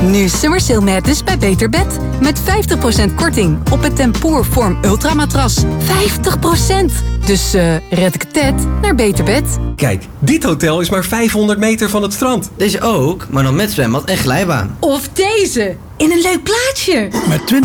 Nu Summer Sale Madness bij Beter Bed. Met 50% korting op het Tempoor Form Ultramatras. 50%! Dus red ik het naar Beter Bed. Kijk, dit hotel is maar 500 meter van het strand. Deze ook, maar dan met zwembad en glijbaan. Of deze, in een leuk plaatsje. Met